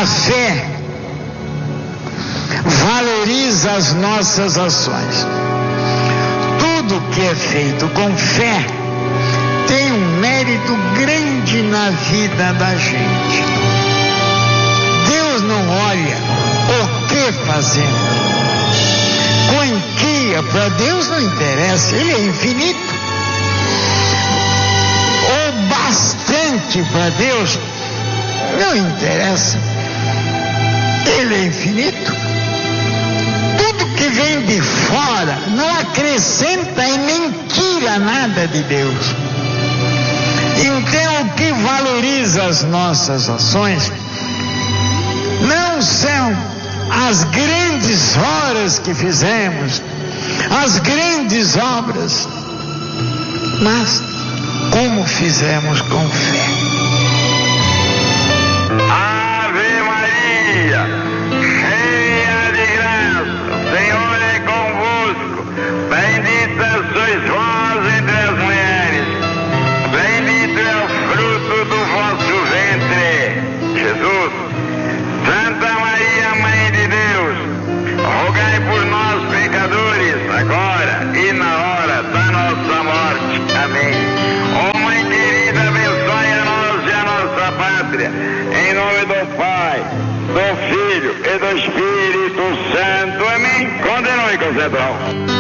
A fé valoriza as nossas ações. Tudo que é feito com fé tem um mérito grande na vida da gente. Deus não olha o que fazemos. Quantia para Deus não interessa, Ele é infinito. O bastante para Deus não interessa, Ele é infinito. Tudo que vem de fora não acrescenta e nem tira nada de Deus. Então, o que valoriza as nossas ações não são as grandes horas que fizemos, as grandes obras, mas como fizemos com fé. Ave Maria, cheia de graça, o Senhor é convosco. Bendita sois vós entre as mulheres, bendito é o fruto do vosso ventre, Jesus. Santa Maria, Mãe de Deus, rogai por nós pecadores, agora e na hora da nossa morte. Amém. Ó Mãe querida, abençoe a nós e a nossa pátria, em nome do Pai, do Filho e do Espírito Santo. Amém. Continue com o Central.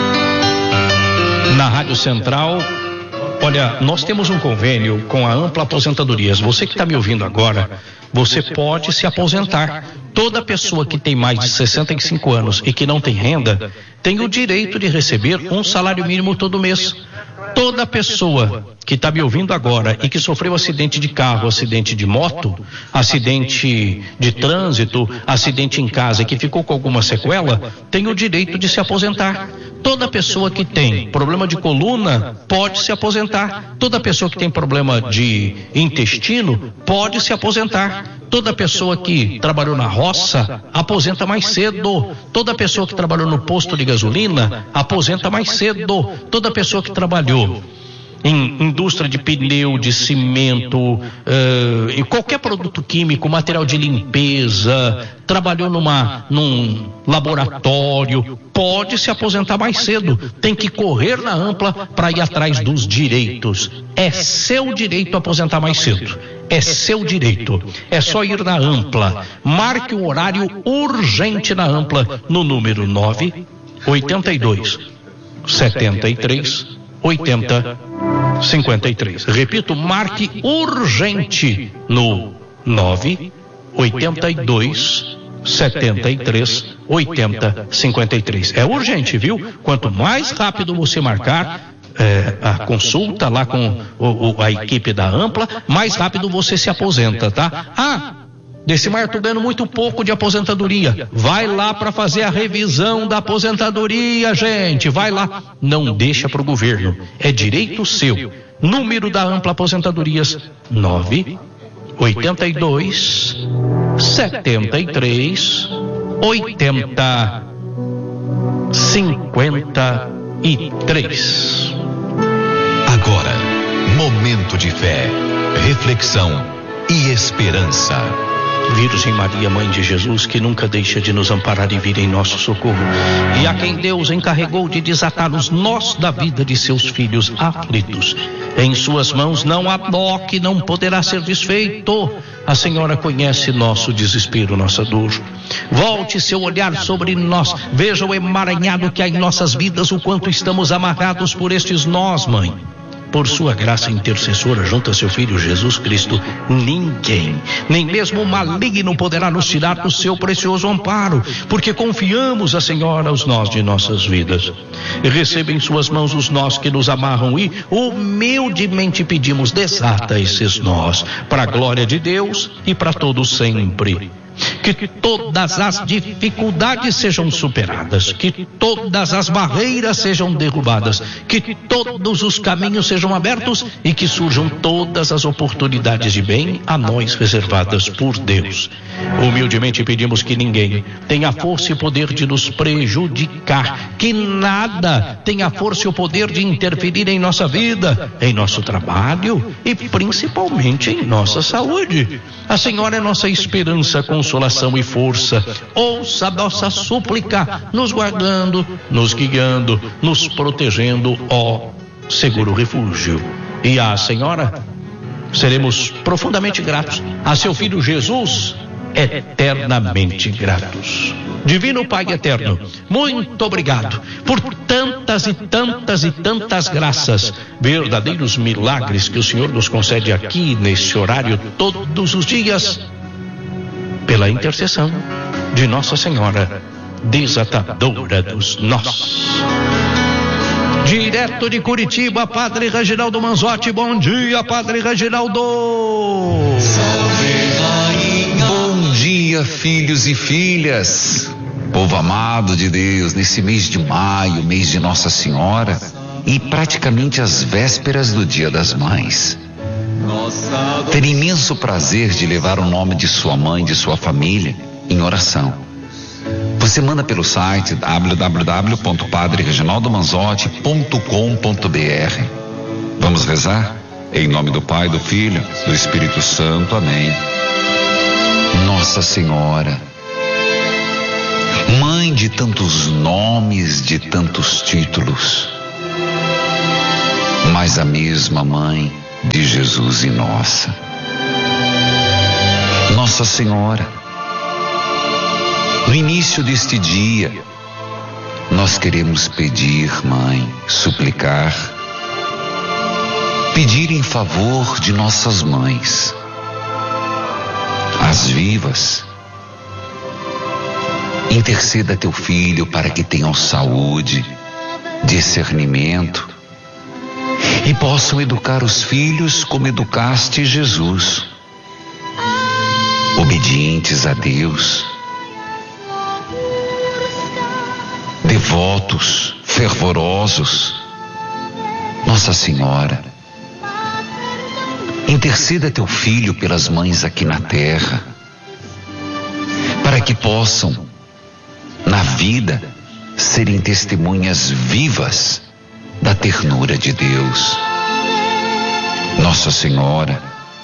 Na Rádio Central, olha, nós temos um convênio com a Ampla Aposentadorias. Você que está me ouvindo agora, você pode se aposentar. Toda pessoa que tem mais de 65 anos e que não tem renda, tem o direito de receber um salário mínimo todo mês. Toda pessoa que está me ouvindo agora e que sofreu acidente de carro, acidente de moto, acidente de trânsito, acidente em casa e que ficou com alguma sequela, tem o direito de se aposentar. Toda pessoa que tem problema de coluna pode se aposentar. Toda pessoa que tem problema de intestino pode se aposentar. Toda pessoa que trabalhou na roça aposenta mais cedo. Toda pessoa que trabalhou no posto de gasolina aposenta mais cedo. Toda pessoa que trabalhou em indústria de pneu, de cimento, em qualquer produto químico, material de limpeza, trabalhou num laboratório, pode se aposentar mais cedo. Tem que correr na Ampla para ir atrás dos direitos. É seu direito aposentar mais cedo. É seu direito. É só ir na Ampla. Marque um horário urgente na Ampla no número 982 73 80 53. Repito, marque urgente no 982 73 80 53. É urgente, viu? Quanto mais rápido você marcar a consulta lá com a equipe da Ampla, mais rápido você se aposenta, tá? Decimar, tô ganhando muito pouco de aposentadoria. Vai lá para fazer a revisão da aposentadoria, gente. Vai lá. Não deixa pro governo. É direito seu. Número da Ampla Aposentadorias 982 73 80 53. Agora, momento de fé, reflexão e esperança. Virgem Maria, Mãe de Jesus, que nunca deixa de nos amparar e vir em nosso socorro, e a quem Deus encarregou de desatar os nós da vida de seus filhos aflitos. Em suas mãos não há dó que não poderá ser desfeito. A Senhora conhece nosso desespero, nossa dor. Volte seu olhar sobre nós, veja o emaranhado que há em nossas vidas, o quanto estamos amarrados por estes nós, Mãe. Por sua graça intercessora junto a seu Filho Jesus Cristo, ninguém, nem mesmo o maligno, poderá nos tirar do seu precioso amparo, porque confiamos a Senhora os nós de nossas vidas. E receba em suas mãos os nós que nos amarram e humildemente pedimos, desata esses nós, para a glória de Deus e para todos sempre. Que todas as dificuldades sejam superadas, que todas as barreiras sejam derrubadas, que todos os caminhos sejam abertos e que surjam todas as oportunidades de bem a nós reservadas por Deus. Humildemente pedimos que ninguém tenha força e poder de nos prejudicar, que nada tenha força e o poder de interferir em nossa vida, em nosso trabalho e principalmente em nossa saúde. A Senhora é nossa esperança, consolação consolação e força. Ouça a nossa súplica, nos guardando, nos guiando, nos protegendo, ó seguro refúgio. E a Senhora, seremos profundamente gratos a seu Filho Jesus, eternamente gratos. Divino Pai eterno, muito obrigado por tantas e tantas e tantas graças, verdadeiros milagres que o Senhor nos concede aqui nesse horário todos os dias, pela intercessão de Nossa Senhora, desatadora dos nós. Direto de Curitiba, Padre Reginaldo Manzotti. Bom dia, Padre Reginaldo. Bom dia, filhos e filhas, povo amado de Deus, nesse mês de maio, mês de Nossa Senhora, e praticamente às vésperas do Dia das Mães. Ter imenso prazer de levar o nome de sua mãe, de sua família, em oração. Você manda pelo site www.padrereginaldomanzotti.com.br. Vamos rezar? Em nome do Pai, do Filho, do Espírito Santo. Amém. Nossa Senhora, Mãe de tantos nomes, de tantos títulos, mas a mesma Mãe de Jesus e nossa. Nossa Senhora, no início deste dia, nós queremos pedir, Mãe, suplicar, pedir em favor de nossas mães, as vivas. Interceda teu filho para que tenham saúde, discernimento e possam educar os filhos como educaste Jesus, obedientes a Deus, devotos, fervorosos. Nossa Senhora, interceda teu filho pelas mães aqui na terra, para que possam, na vida, serem testemunhas vivas da ternura de Deus. Nossa Senhora,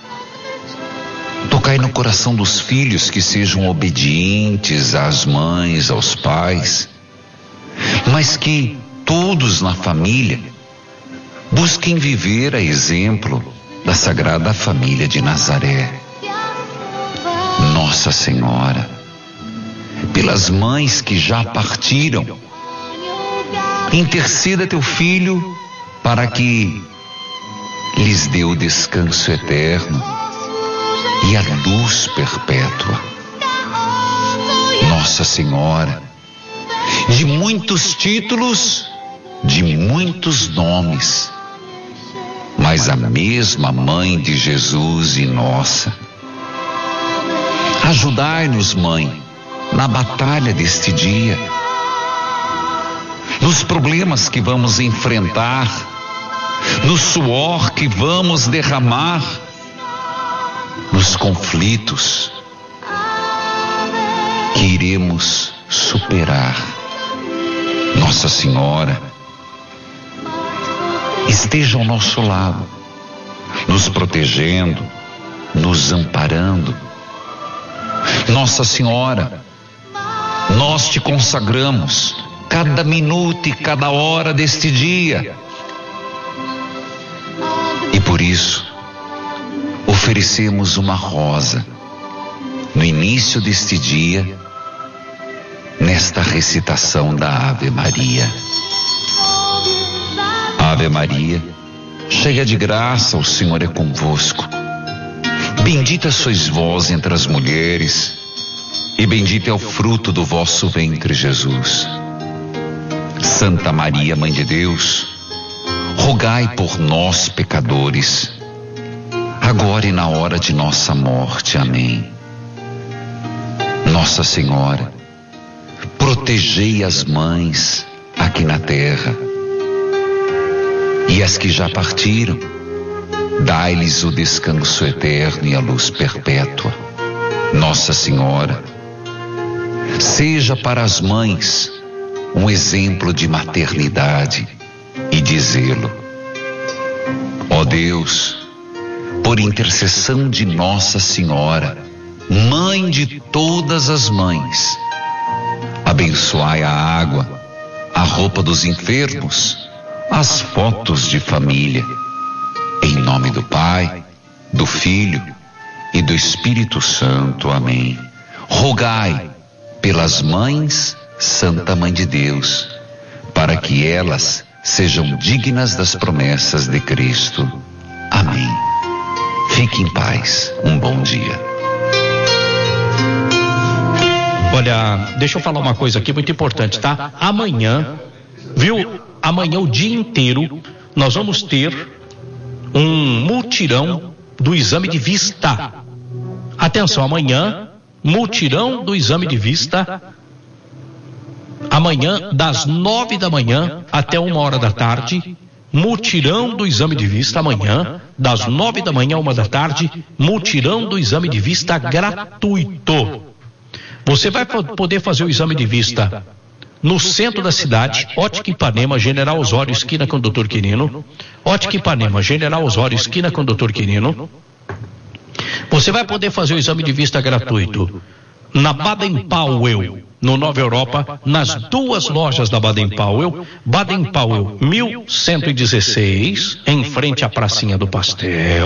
tocai no coração dos filhos que sejam obedientes às mães, aos pais, mas que todos na família busquem viver a exemplo da Sagrada Família de Nazaré. Nossa Senhora, pelas mães que já partiram, interceda teu filho para que lhes dê o descanso eterno e a luz perpétua. Nossa Senhora, de muitos títulos, de muitos nomes, mas a mesma Mãe de Jesus e nossa. Ajudai-nos, Mãe, na batalha deste dia, nos problemas que vamos enfrentar, no suor que vamos derramar, nos conflitos que iremos superar. Nossa Senhora, esteja ao nosso lado, nos protegendo, nos amparando. Nossa Senhora, nós te consagramos cada minuto e cada hora deste dia. E por isso, oferecemos uma rosa no início deste dia, nesta recitação da Ave Maria. Ave Maria, cheia de graça, o Senhor é convosco. Bendita sois vós entre as mulheres, e bendito é o fruto do vosso ventre, Jesus. Santa Maria, Mãe de Deus, rogai por nós, pecadores, agora e na hora de nossa morte. Amém. Nossa Senhora, protegei as mães aqui na terra, e as que já partiram, dai-lhes o descanso eterno e a luz perpétua. Nossa Senhora, seja para as mães um exemplo de maternidade e de zelo. Ó Deus, por intercessão de Nossa Senhora, Mãe de todas as mães, abençoai a água, a roupa dos enfermos, as fotos de família. Em nome do Pai, do Filho e do Espírito Santo. Amém. Rogai pelas mães, Santa Mãe de Deus, para que elas sejam dignas das promessas de Cristo. Amém. Fique em paz. Um bom dia. Olha, deixa eu falar uma coisa aqui muito importante, tá? Amanhã, viu? Amanhã o dia inteiro nós vamos ter um mutirão do exame de vista. Atenção, amanhã, mutirão do exame de vista. Amanhã, das 9 da manhã até 1h da tarde, mutirão do exame de vista. Amanhã, das 9 da manhã a 1 da tarde, mutirão do exame de vista gratuito. Você vai poder fazer o exame de vista no centro da cidade, Ótica Ipanema, General Osório, esquina com o Dr. Quirino. Ótica Ipanema, General Osório, esquina com o Dr. Quirino. Você vai poder fazer o exame de vista gratuito na Baden-Powell, no Nova Europa, nas duas lojas da Baden-Powell, 1116, em frente à Pracinha do Pastel.